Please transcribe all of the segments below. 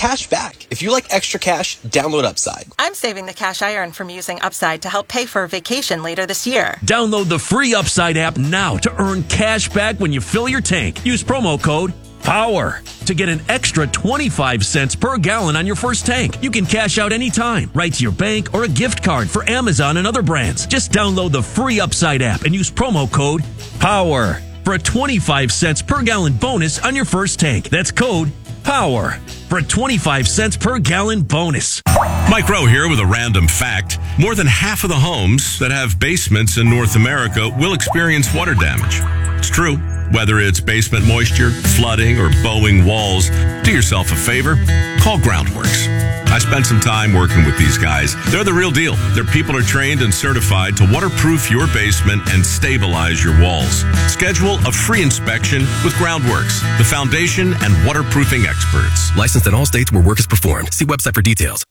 cash back. If you like extra cash, download Upside. I'm saving the cash I earn from using Upside to help pay for a vacation later this year. Download the free Upside app now to earn cash back when you fill your tank. Use promo code POWER to get an extra 25 cents per gallon on your first tank. You can cash out anytime, right to your bank or a gift card for Amazon and other brands. Just download the free Upside app and use promo code POWER for a 25 cents per gallon bonus on your first tank. That's code POWER for a 25 cents per gallon bonus. Mike Rowe here with a random fact. More than half of the homes that have basements in North America will experience water damage. It's true. Whether it's basement moisture, flooding, or bowing walls, do yourself a favor. Call Groundworks. I spent some time working with these guys. They're the real deal. Their people are trained and certified to waterproof your basement and stabilize your walls. Schedule a free inspection with Groundworks, the foundation and waterproofing experts. Licensed in all states where work is performed. See website for details.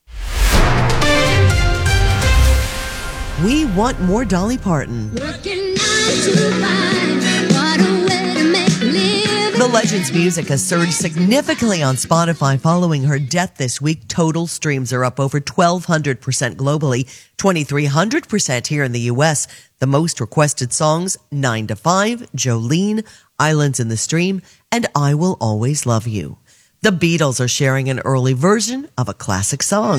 We want more Dolly Parton. Working 9 to 5. What a way to make a living. The legend's music has surged significantly on Spotify following her death this week. Total streams are up over 1,200% globally, 2,300% here in the U.S. The most requested songs, 9 to 5, Jolene, Islands in the Stream, and I Will Always Love You. The Beatles are sharing an early version of a classic song.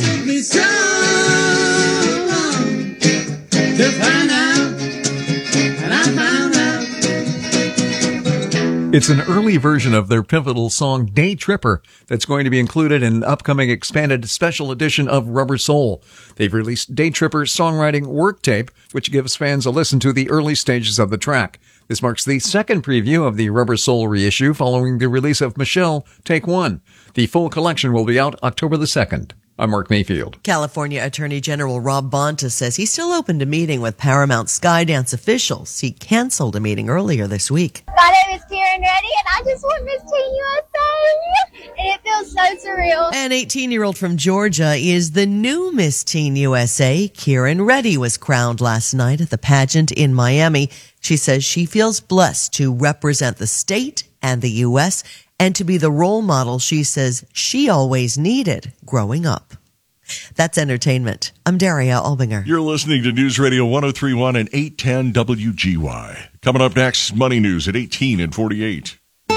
It's an early version of their pivotal song, Day Tripper, that's going to be included in an upcoming expanded special edition of Rubber Soul. They've released Day Tripper songwriting work tape, which gives fans a listen to the early stages of the track. This marks the second preview of the Rubber Soul reissue following the release of Michelle, Take One. The full collection will be out October the 2nd. I'm Mark Mayfield. California Attorney General Rob Bonta says he's still open to meeting with Paramount Skydance officials. He canceled a meeting earlier this week. My name is Karen Reddy, and I just won Miss Teen USA, and it feels so surreal. An 18-year-old from Georgia is the new Miss Teen USA. Karen Reddy was crowned last night at the pageant in Miami. She says she feels blessed to represent the state and the U.S., and to be the role model she says she always needed growing up. That's entertainment. I'm Daria Albinger. You're listening to News Radio 103.1 and 810 WGY. Coming up next, Money News at 18 and 48.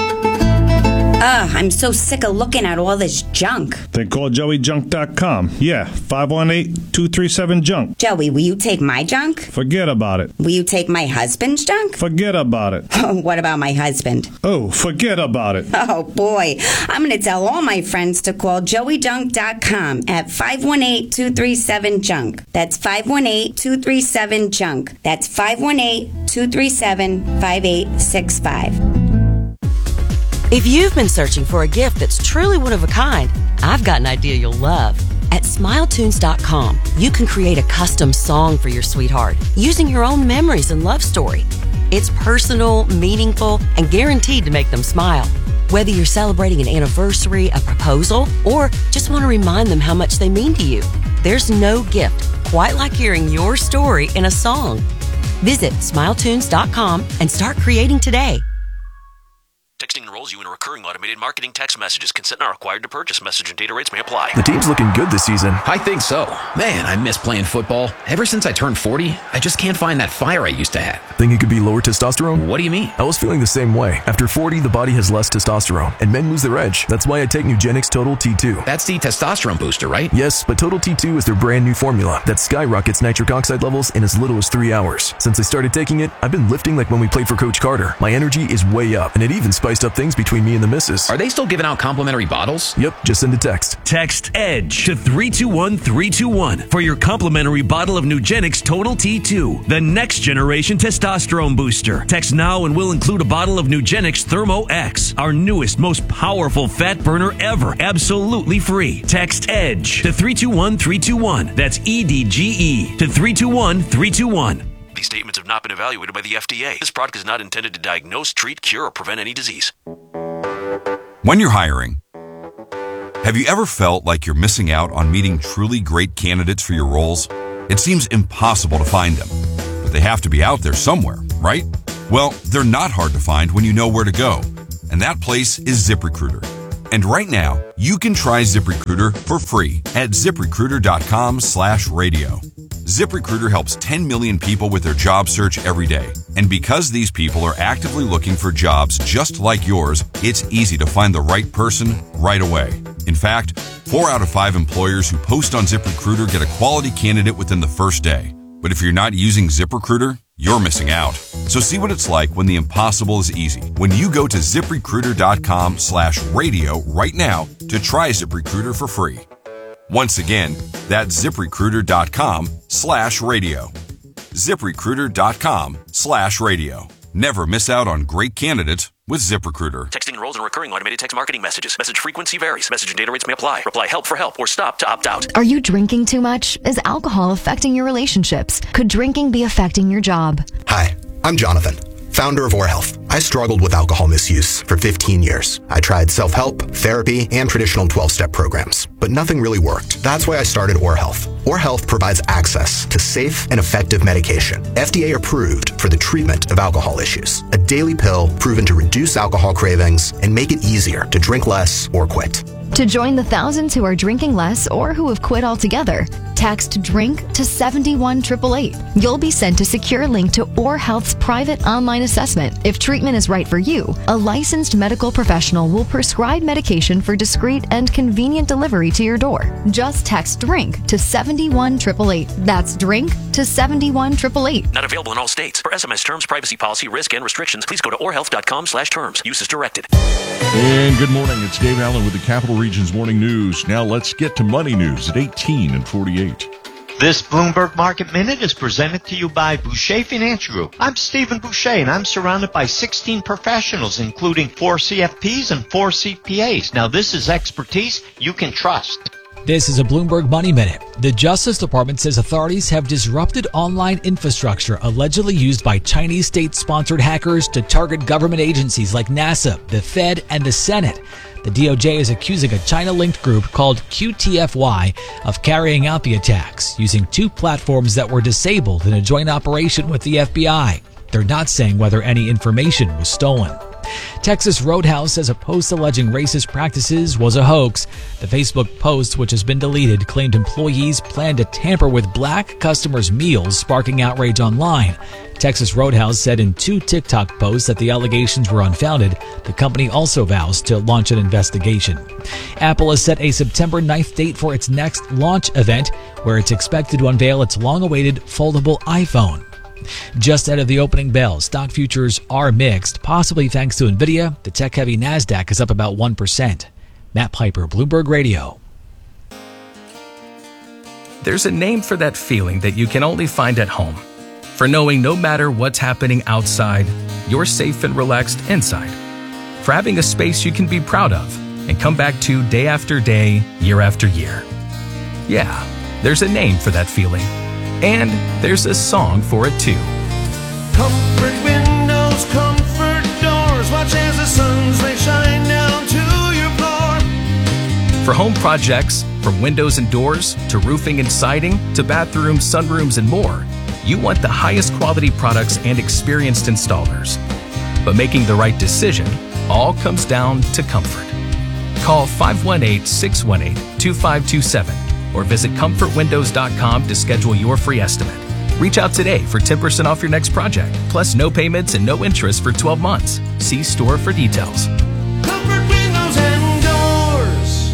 I'm so sick of looking at all this junk. Then call JoeyJunk.com. Yeah, 518-237-JUNK. Joey, will you take my junk? Forget about it. Will you take my husband's junk? Forget about it. What about my husband? Oh, forget about it. Oh, boy. I'm going to tell all my friends to call JoeyJunk.com at 518-237-JUNK. That's 518-237-JUNK. That's 518-237-5865. If you've been searching for a gift that's truly one of a kind, I've got an idea you'll love. At SmileTunes.com, you can create a custom song for your sweetheart using your own memories and love story. It's personal, meaningful, and guaranteed to make them smile. Whether you're celebrating an anniversary, a proposal, or just want to remind them how much they mean to you, there's no gift quite like hearing your story in a song. Visit SmileTunes.com and start creating today. Texting enrolls you in a recurring automated marketing text messages. Consent not required to purchase. Message and data rates may apply. The team's looking good this season. I think so. Man, I miss playing football. Ever since I turned 40, I just can't find that fire I used to have. Think it could be lower testosterone? What do you mean? I was feeling the same way. After 40, the body has less testosterone, and men lose their edge. That's why I take Nugenix Total T2. That's the testosterone booster, right? Yes, but Total T2 is their brand new formula that skyrockets nitric oxide levels in as little as 3 hours. Since I started taking it, I've been lifting like when we played for Coach Carter. My energy is way up, and it even spiced up things between me and the missus. Are they still giving out complimentary bottles? Yep, just send a text. Text EDGE to 321-321 for your complimentary bottle of Nugenix Total T2, the next generation testosterone booster. Text now and we'll include a bottle of Nugenix Thermo X, our newest, most powerful fat burner ever, absolutely free. Text EDGE to 321-321. That's EDGE to 321-321. These statements have not been evaluated by the FDA. This product is not intended to diagnose, treat, cure, or prevent any disease. When you're hiring, have you ever felt like you're missing out on meeting truly great candidates for your roles? It seems impossible to find them, but they have to be out there somewhere, right? Well, they're not hard to find when you know where to go, and that place is ZipRecruiter. And right now, you can try ZipRecruiter for free at ZipRecruiter.com/radio. ZipRecruiter helps 10 million people with their job search every day. And because these people are actively looking for jobs just like yours, it's easy to find the right person right away. In fact, 4 out of 5 employers who post on ZipRecruiter get a quality candidate within the first day. But if you're not using ZipRecruiter, you're missing out. So see what it's like when the impossible is easy. When you go to ZipRecruiter.com/radio right now to try ZipRecruiter for free. Once again, that's ZipRecruiter.com/radio. ZipRecruiter.com/radio. Never miss out on great candidates with ZipRecruiter. Texting enrolls in recurring automated text marketing messages. Message frequency varies. Message and data rates may apply. Reply help for help or stop to opt out. Are you drinking too much? Is alcohol affecting your relationships? Could drinking be affecting your job? Hi, I'm Jonathan, founder of Or Health. I struggled with alcohol misuse for 15 years. I tried self-help, therapy, and traditional 12-step programs, but nothing really worked. That's why I started Or Health. Or Health provides access to safe and effective medication, FDA approved for the treatment of alcohol issues. A daily pill proven to reduce alcohol cravings and make it easier to drink less or quit. To join the thousands who are drinking less or who have quit altogether, text DRINK to 71888. You'll be sent a secure link to Or Health's private online assessment. If treatment is right for you, a licensed medical professional will prescribe medication for discreet and convenient delivery to your door. Just text DRINK to 71888. That's DRINK to 71888. Not available in all states. For SMS terms, privacy policy, risk, and restrictions, please go to orhealth.com/terms. Use as directed. And good morning. It's Dave Allen with the Capital Region's Morning News. Now let's get to money news at 18 and 48. This Bloomberg Market Minute is presented to you by Boucher Financial Group. I'm Stephen Boucher, and I'm surrounded by 16 professionals, including 4 CFPs and 4 CPAs. Now, this is expertise you can trust. This is a Bloomberg Money Minute. The Justice Department says authorities have disrupted online infrastructure allegedly used by Chinese state-sponsored hackers to target government agencies like NASA, the Fed, and the Senate. The DOJ is accusing a China-linked group called QTFY of carrying out the attacks using 2 platforms that were disabled in a joint operation with the FBI. They're not saying whether any information was stolen. Texas Roadhouse says a post alleging racist practices was a hoax. The Facebook post, which has been deleted, claimed employees planned to tamper with black customers' meals, sparking outrage online. Texas Roadhouse said in 2 TikTok posts that the allegations were unfounded. The company also vows to launch an investigation. Apple has set a September 9th date for its next launch event, where it's expected to unveil its long-awaited foldable iPhone. Just out of the opening bell, stock futures are mixed, possibly thanks to Nvidia. The tech-heavy NASDAQ is up about 1%. Matt Piper, Bloomberg Radio. There's a name for that feeling that you can only find at home. For knowing no matter what's happening outside, you're safe and relaxed inside. For having a space you can be proud of and come back to day after day, year after year. Yeah, there's a name for that feeling. And there's a song for it too. Comfort windows, comfort doors. Watch as the suns they shine down to your floor. For home projects, from windows and doors to roofing and siding to bathrooms, sunrooms, and more, you want the highest quality products and experienced installers. But making the right decision all comes down to comfort. Call 518-618-2527 or visit comfortwindows.com to schedule your free estimate. Reach out today for 10% off your next project, plus no payments and no interest for 12 months. See store for details. Comfort windows and doors.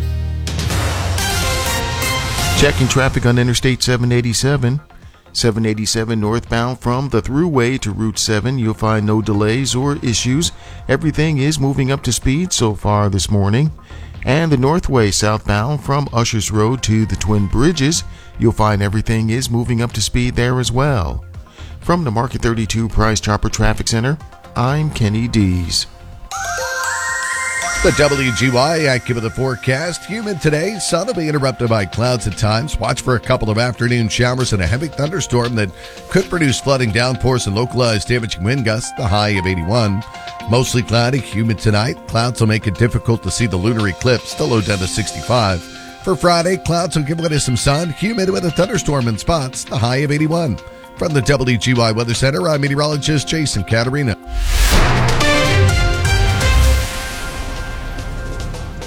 Checking traffic on Interstate 787. 787 northbound from the Thruway to Route 7. You'll find no delays or issues. Everything is moving up to speed so far this morning. And the Northway southbound from Ushers Road to the Twin Bridges. You'll find everything is moving up to speed there as well. From the Market 32 Price Chopper Traffic Center, I'm Kenny Dees. The WGY AccuWeather forecast. Humid today. Sun will be interrupted by clouds at times. Watch for a couple of afternoon showers and a heavy thunderstorm that could produce flooding, downpours, and localized damaging wind gusts. The high of 81. Mostly cloudy, humid tonight. Clouds will make it difficult to see the lunar eclipse. The low down to 65. For Friday, clouds will give way to some sun. Humid with a thunderstorm in spots. The high of 81. From the WGY Weather Center, I'm meteorologist Jason Caterina.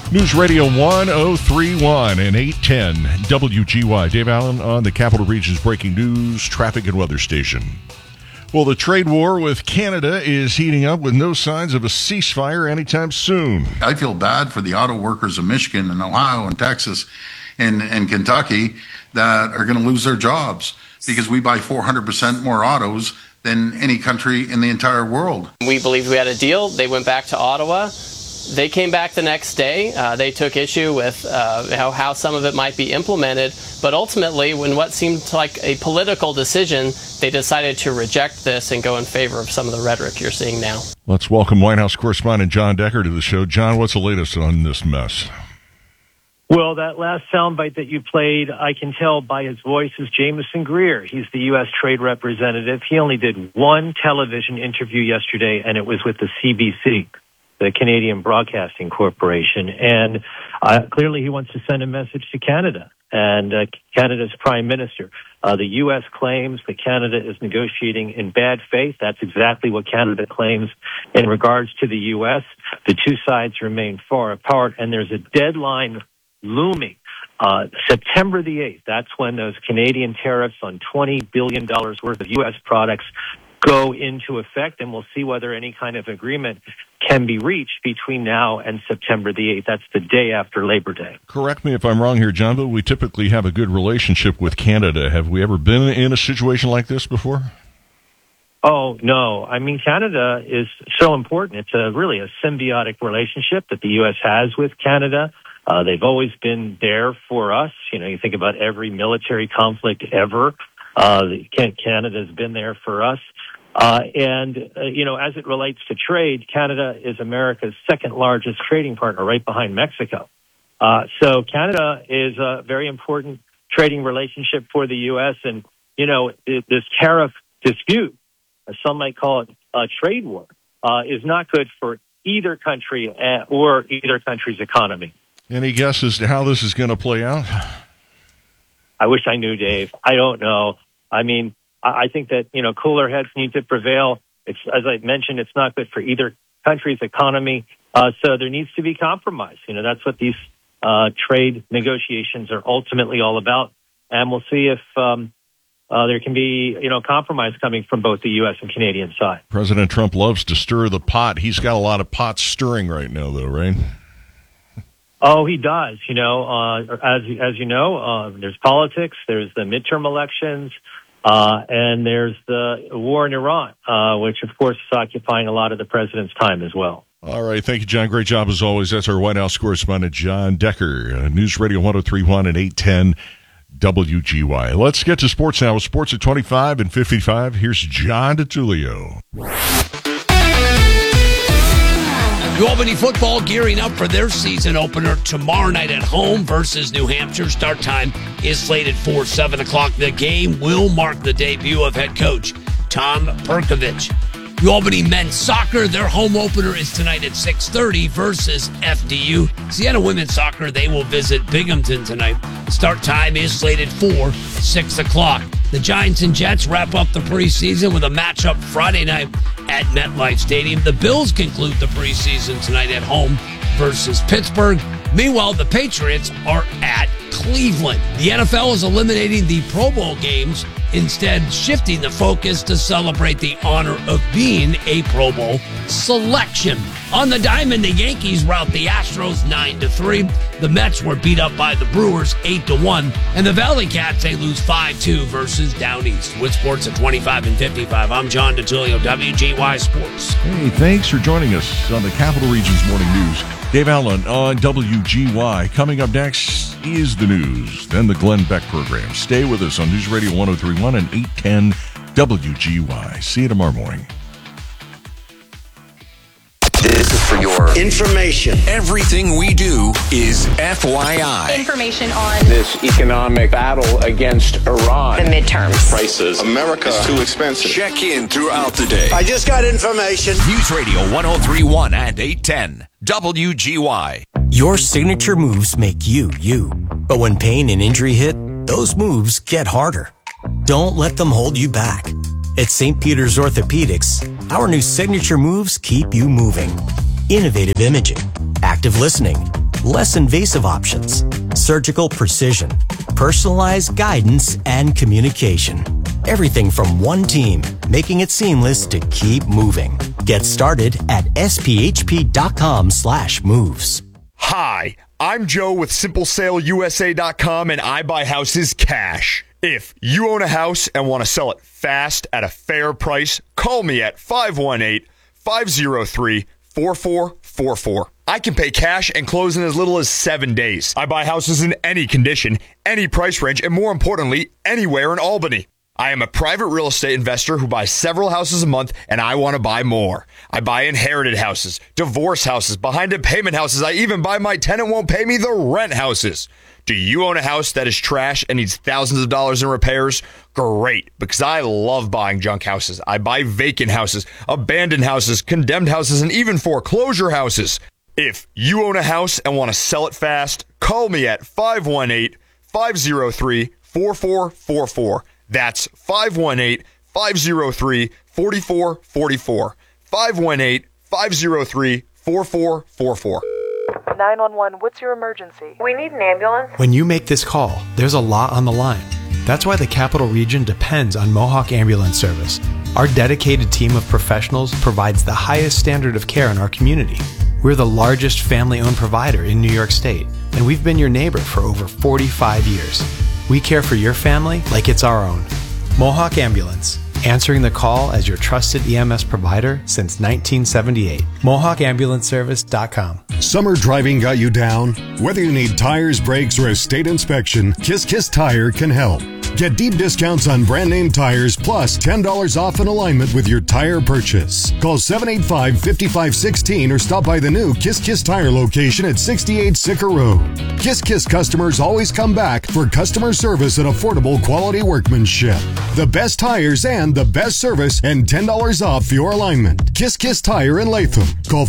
News Radio 1031 and 810 WGY. Dave Allen on the Capital Region's breaking news, traffic, and weather station. Well, the trade war with Canada is heating up with no signs of a ceasefire anytime soon. I feel bad for the auto workers of Michigan and Ohio and Texas and Kentucky that are going to lose their jobs because we buy 400% more autos than any country in the entire world. We believed we had a deal. They went back to Ottawa. They came back the next day. They took issue with how some of it might be implemented. But ultimately, when what seemed like a political decision, they decided to reject this and go in favor of some of the rhetoric you're seeing now. Let's welcome White House correspondent John Decker to the show. John, what's the latest on this mess? Well, that last soundbite that you played, I can tell by his voice, is Jameson Greer. He's the U.S. trade representative. He only did one television interview yesterday, and it was with the CBC, the Canadian Broadcasting Corporation. And clearly he wants to send a message to Canada and Canada's prime minister. The U.S. claims that Canada is negotiating in bad faith. That's exactly what Canada claims in regards to the U.S. The two sides remain far apart, and there's a deadline looming. September the 8th, that's when those Canadian tariffs on $20 billion worth of U.S. products go into effect, and we'll see whether any kind of agreement can be reached between now and September the 8th. That's the day after Labor Day. Correct me if I'm wrong here, John, but we typically have a good relationship with Canada. Have we ever been in a situation like this before? Oh, no. I mean, Canada is so important. It's really a symbiotic relationship that the U.S. has with Canada. They've always been there for us. You know, you think about every military conflict ever. Canada's been there for us. You know, as it relates to trade, Canada is America's second largest trading partner, right behind Mexico. So Canada is a very important trading relationship for the U.S. And, you know, this tariff dispute, some might call it a trade war, is not good for either country or either country's economy. Any guess as to how this is going to play out? I wish I knew, Dave. I don't know. I mean, I think that, you know, cooler heads need to prevail. It's, as I mentioned, it's not good for either country's economy. So there needs to be compromise. You know, that's what these trade negotiations are ultimately all about. And we'll see if there can be, you know, compromise coming from both the U.S. and Canadian side. President Trump loves to stir the pot. He's got a lot of pots stirring right now, though, right? Oh, he does. You know, as you know, there's politics, there's the midterm elections, and there's the war in Iran, which, of course, is occupying a lot of the president's time as well. All right. Thank you, John. Great job as always. That's our White House correspondent, John Decker, News Radio 1031 and 810 WGY. Let's get to sports now. Sports at 25 and 55. Here's John DeTulio. Albany football gearing up for their season opener tomorrow night at home versus New Hampshire. Start time is slated for 7 o'clock. The game will mark the debut of head coach Tom Perkovich. Albany men's soccer, their home opener is tonight at 6:30 versus FDU. Siena women's soccer, they will visit Binghamton tonight. Start time is slated for 6 o'clock. The Giants and Jets wrap up the preseason with a matchup Friday night at MetLife Stadium. The Bills conclude the preseason tonight at home versus Pittsburgh. Meanwhile, the Patriots are at Cleveland. The NFL is eliminating the Pro Bowl games, instead shifting the focus to celebrate the honor of being a Pro Bowl selection. On the diamond, the Yankees rout the Astros 9-3. The Mets were beat up by the Brewers 8-1. And the Valley Cats, they lose 5-2 versus Down East. With sports at 25 and 55, I'm John DeTulio, WGY Sports. Hey, thanks for joining us on the Capital Region's Morning News. Dave Allen on WGY. Coming up next is the news, then the Glenn Beck program. Stay with us on News Radio 1031 and 810 WGY. See you tomorrow morning. This is for your information. Everything we do is FYI. Information on this economic battle against Iran. the midterms. Prices. America is too expensive. Check in throughout the day. I just got information. News Radio 1031 and 810 WGY. Your signature moves make you, you. But when pain and injury hit, those moves get harder. Don't let them hold you back. At St. Peter's Orthopedics, our new signature moves keep you moving. Innovative imaging, active listening, less invasive options, surgical precision, personalized guidance, and communication. Everything from one team, making it seamless to keep moving. Get started at SPHP.com/moves. Hi, I'm Joe with SimpleSaleUSA.com, and I buy houses cash. If you own a house and want to sell it fast at a fair price, call me at 518-503-4444. I can pay cash and close in as little as 7 days. I buy houses in any condition, any price range, and more importantly, anywhere in Albany. I am a private real estate investor who buys several houses a month, and I want to buy more. I buy inherited houses, divorce houses, behind-in-payment houses. I even buy my tenant won't pay me the rent houses. Do you own a house that is trash and needs thousands of dollars in repairs? Great, because I love buying junk houses. I buy vacant houses, abandoned houses, condemned houses, and even foreclosure houses. If you own a house and want to sell it fast, call me at 518-503-4444. That's 518-503-4444. 518-503-4444. 911, what's your emergency? We need an ambulance. When you make this call, there's a lot on the line. That's why the Capital Region depends on Mohawk Ambulance Service. Our dedicated team of professionals provides the highest standard of care in our community. We're the largest family-owned provider in New York State, and we've been your neighbor for over 45 years. We care for your family like it's our own. Mohawk Ambulance, answering the call as your trusted EMS provider since 1978. MohawkAmbulanceService.com. Summer driving got you down? Whether you need tires, brakes, or a state inspection, Kiss Kiss Tire can help. Get deep discounts on brand name tires plus $10 off an alignment with your tire purchase. Call 785-5516 or stop by the new Kiss Kiss Tire location at 68 Sicker Road. Kiss Kiss customers always come back for customer service and affordable quality workmanship. The best tires and the best service and $10 off your alignment. Kiss Kiss Tire in Latham. Call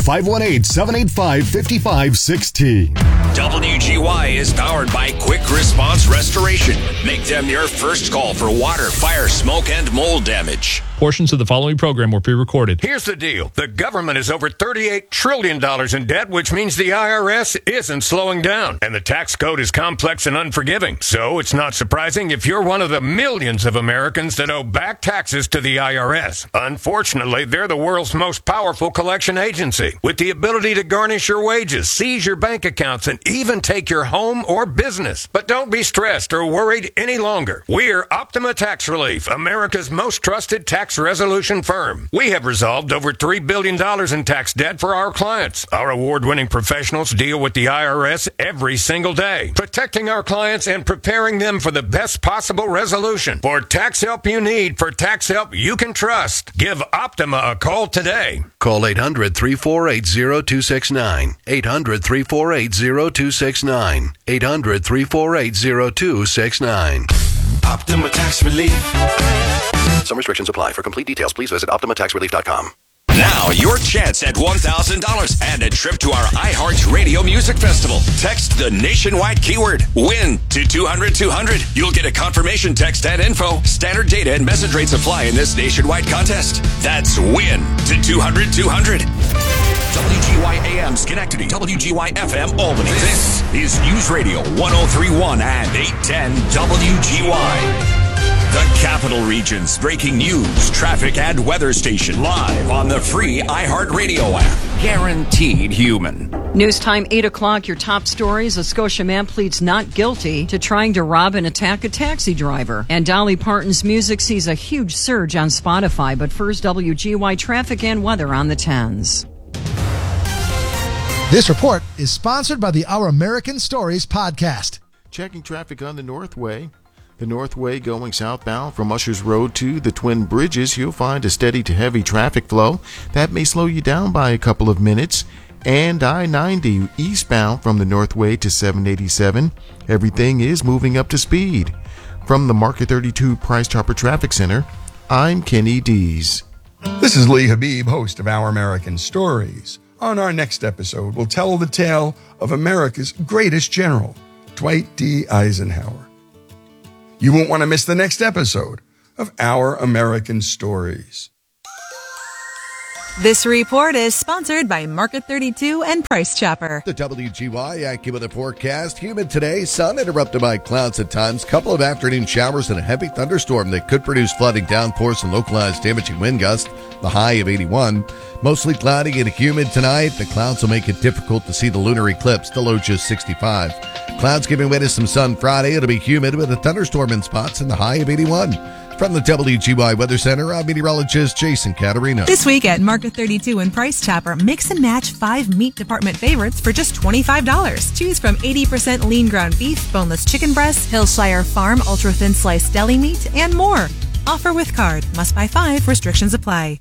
518-785-5516. WGY is powered by Quick Response Restoration. Make them your first call for water, fire, smoke, and mold damage. Portions of the following program were pre-recorded. Here's the deal. The government is over $38 trillion in debt, which means the IRS isn't slowing down. And the tax code is complex and unforgiving. So it's not surprising if you're one of the millions of Americans that owe back taxes to the IRS. Unfortunately, they're the world's most powerful collection agency, with the ability to garnish your wages, seize your bank accounts, and even take your home or business. But don't be stressed or worried any longer. We're Optima Tax Relief, America's most trusted tax resolution firm. We have resolved over $3 billion in tax debt for our clients. Our award-winning professionals deal with the IRS every single day, protecting our clients and preparing them for the best possible resolution. For tax help you need, for tax help you can trust, give Optima a call today. Call 800-348-0269. 800-348-0269. 800-348-0269. Optima Tax Relief. Some restrictions apply. For complete details, please visit OptimaTaxRelief.com. Now, your chance at $1,000 and a trip to our iHeartRadio Music Festival. Text the nationwide keyword WIN to 200-200. You'll get a confirmation text and info. Standard data and message rates apply in this nationwide contest. That's WIN to 200-200. WGY AM Schenectady, WGY FM Albany. This is News Radio 1031 and 810 WGY. The Capital Region's breaking news, traffic, and weather station live on the free iHeartRadio app. Guaranteed human. News time, 8 o'clock. Your top stories. A Scotiaman pleads not guilty to trying to rob and attack a taxi driver. And Dolly Parton's music sees a huge surge on Spotify. But first, WGY traffic and weather on the 10s. This report is sponsored by the Our American Stories podcast. Checking traffic on the Northway. The Northway going southbound from Ushers Road to the Twin Bridges, you'll find a steady to heavy traffic flow. That may slow you down by a couple of minutes. And I-90 eastbound from the Northway to 787, everything is moving up to speed. From the Market 32 Price Chopper Traffic Center, I'm Kenny Dees. This is Lee Habib, host of Our American Stories. On our next episode, we'll tell the tale of America's greatest general, Dwight D. Eisenhower. You won't want to miss the next episode of Our American Stories. This report is sponsored by Market 32 and Price Chopper. The WGY AccuWeather forecast. Humid today. Sun interrupted by clouds at times. Couple of afternoon showers and a heavy thunderstorm that could produce flooding, downpours, and localized damaging wind gusts. The high of 81. Mostly cloudy and humid tonight. The clouds will make it difficult to see the lunar eclipse. The low just 65. Clouds giving way to some sun Friday. It'll be humid with a thunderstorm in spots and the high of 81. From the WGY Weather Center, I'm meteorologist Jason Caterino. This week at Market 32 and Price Chopper, mix and match 5 meat department favorites for just $25. Choose from 80% lean ground beef, boneless chicken breasts, Hillshire Farm ultra thin sliced deli meat, and more. Offer with card. Must buy 5. Restrictions apply.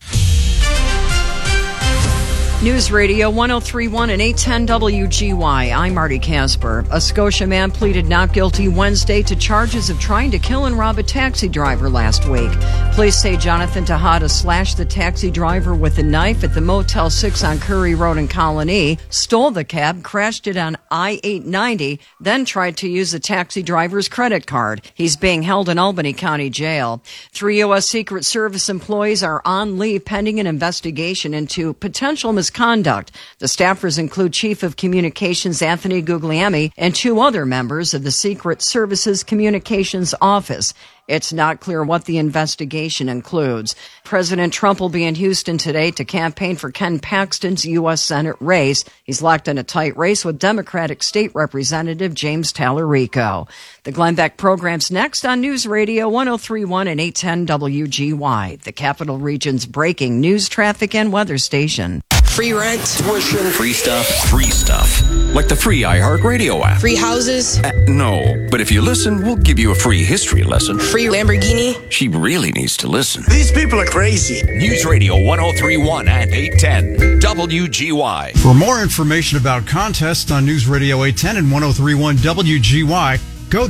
News Radio 1031 and 810 WGY. I'm Marty Casper. A Scotia man pleaded not guilty Wednesday to charges of trying to kill and rob a taxi driver last week. Police say Jonathan Tejada slashed the taxi driver with a knife at the Motel 6 on Curry Road in Colony, stole the cab, crashed it on I-890, then tried to use the taxi driver's credit card. He's being held in Albany County Jail. 3 U.S. Secret Service employees are on leave pending an investigation into potential misconduct. The staffers include Chief of Communications Anthony Guglielmi and 2 other members of the Secret Service's Communications Office. It's not clear what the investigation includes. President Trump will be in Houston today to campaign for Ken Paxton's U.S. Senate race. He's locked in a tight race with Democratic State Representative James Tallarico. The Glenn Beck program's next on News Radio 1031 and 810 WGY, the Capital Region's breaking news, traffic, and weather station. Free rent, tuition, Free stuff. Free stuff. Like the free iHeartRadio app. free houses, No, but if you listen, we'll give you a free history lesson. free Lamborghini. She really needs to listen. These people are crazy. News Radio 1031 and 810 WGY. For more information about contests on News Radio 810 and 1031 WGY, go to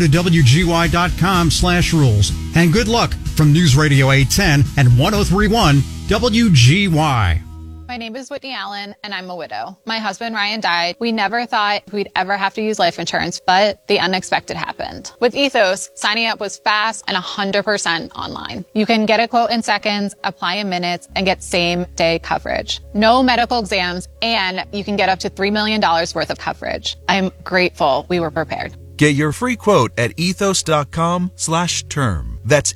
WGY.com/rules. And good luck from News Radio 810 and 1031 WGY. My name is Whitney Allen, and I'm a widow. My husband, Ryan, died. We never thought we'd ever have to use life insurance, but the unexpected happened. With Ethos, signing up was fast and 100% online. You can get a quote in seconds, apply in minutes, and get same-day coverage. No medical exams, and you can get up to $3 million worth of coverage. I'm grateful we were prepared. Get your free quote at ethos.com/term. That's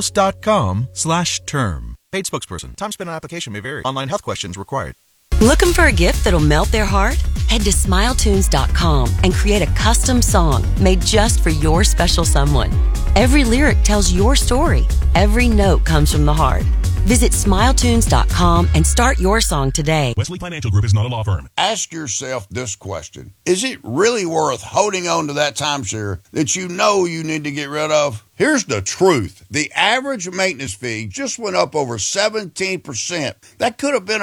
ethos.com/term. Paid spokesperson. Time spent on application may vary. Online health questions required. Looking for a gift that'll melt their heart? Head to SmileTunes.com and create a custom song made just for your special someone. Every lyric tells your story. Every note comes from the heart. Visit SmileTunes.com and start your song today. Wesley Financial Group is not a law firm. Ask yourself this question. Is it really worth holding on to that timeshare that you know you need to get rid of? Here's the truth. The average maintenance fee just went up over 17%. That could have been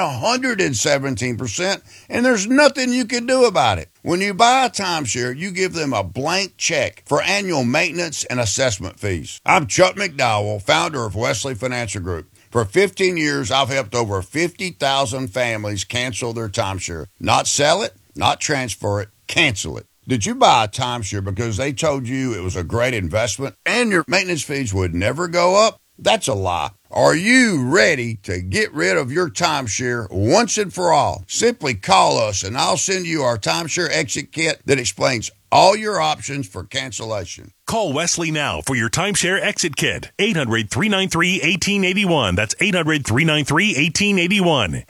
117%, and there's nothing you can do about it. When you buy a timeshare, you give them a blank check for annual maintenance and assessment fees. I'm Chuck McDowell, founder of Wesley Financial Group. For 15 years, I've helped over 50,000 families cancel their timeshare. Not sell it, not transfer it, cancel it. Did you buy a timeshare because they told you it was a great investment and your maintenance fees would never go up? That's a lie. Are you ready to get rid of your timeshare once and for all? Simply call us and I'll send you our timeshare exit kit that explains all your options for cancellation. Call Wesley now for your timeshare exit kit. 800-393-1881. That's 800-393-1881.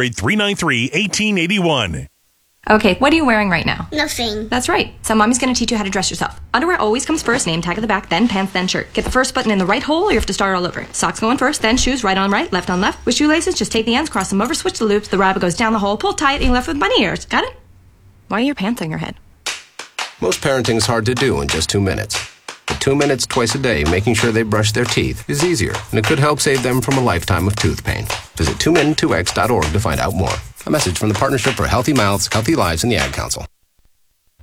800-393-1881. Okay, what are you wearing right now? Nothing. That's right. So mommy's going to teach you how to dress yourself. Underwear always comes first, name tag at the back, then pants, then shirt. Get the first button in the right hole or you have to start all over. Socks going first, then shoes, right on right, left on left. With shoelaces, just take the ends, cross them over, switch the loops, the rabbit goes down the hole, pull tight, and you're left with bunny ears. Got it? Why are your pants on your head? Most parenting's hard to do in just 2 minutes. But 2 minutes twice a day making sure they brush their teeth is easier, and it could help save them from a lifetime of tooth pain. Visit 2min2x.org to find out more. A message from the Partnership for Healthy Mouths, Healthy Lives, and the Ad Council.